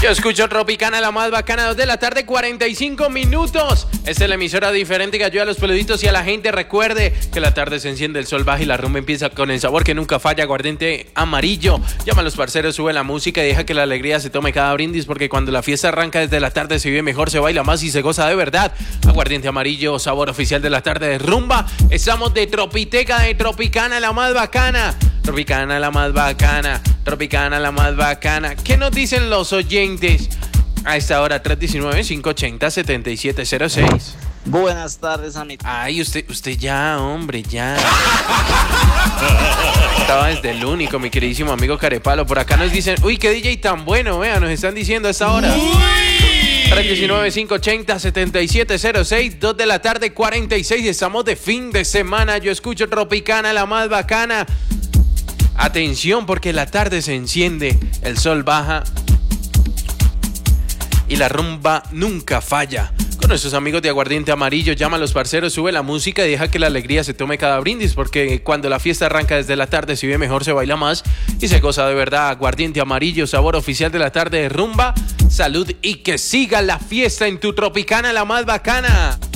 Yo escucho Tropicana, la más bacana, 2 de la tarde, 45 minutos. Esta es la emisora diferente que ayuda a los peluditos y a la gente. Recuerde que la tarde se enciende, el sol baja y la rumba empieza con el sabor que nunca falla. Aguardiente amarillo. Llama a los parceros, sube la música y deja que la alegría se tome cada brindis, porque cuando la fiesta arranca desde la tarde se vive mejor, se baila más y se goza de verdad. Aguardiente amarillo, sabor oficial de la tarde de rumba. Estamos de Tropiteca, de Tropicana, la más bacana. Tropicana, la más bacana. Tropicana, la más bacana. ¿Qué nos dicen los oyentes a esta hora? 319-580-7706. Buenas tardes, Anita. Ay, usted ya, hombre, ya. Estaba desde el único, mi queridísimo amigo Carepalo. Por acá nos dicen, uy, qué DJ tan bueno, vea, nos están diciendo a esta hora. 319-580-7706, 2 de la tarde, 46. Estamos de fin de semana. Yo escucho Tropicana, la más bacana. Atención, porque la tarde se enciende, el sol baja y la rumba nunca falla. Con nuestros amigos de Aguardiente Amarillo, llama a los parceros, sube la música y deja que la alegría se tome cada brindis, porque cuando la fiesta arranca desde la tarde se vive mejor, se baila más y se goza de verdad. Aguardiente Amarillo, sabor oficial de la tarde de rumba. Salud y que siga la fiesta en tu Tropicana, la más bacana.